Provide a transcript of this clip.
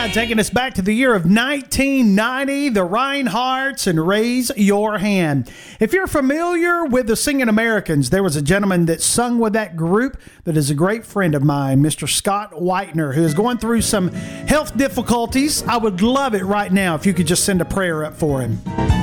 Yeah, taking us back to the year of 1990, the Reinhardts and Raise Your Hand. If you're familiar with the Singing Americans, there was a gentleman that sung with that group that is a great friend of mine, Mr. Scott Whitener, who is going through some health difficulties. I would love it right now if you could just send a prayer up for him.